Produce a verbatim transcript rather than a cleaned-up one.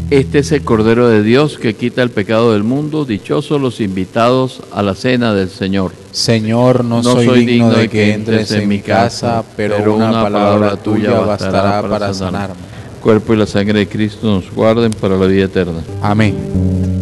Este es el Cordero de Dios que quita el pecado del mundo. Dichosos los invitados a la cena del Señor. Señor, no, no soy, soy digno de que entres en mi casa, pero, pero una, una palabra tuya bastará para sanarme. El cuerpo y la sangre de Cristo nos guarden para la vida eterna. Amén.